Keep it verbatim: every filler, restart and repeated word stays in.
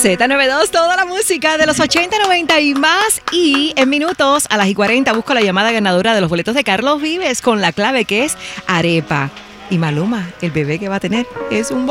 Z noventa y dos, toda la música de los ochenta, noventa y más. Y en minutos, a las y cuarenta, busco la llamada ganadora de los boletos de Carlos Vives con la clave que es arepa. Y Maluma, el bebé que va a tener, es un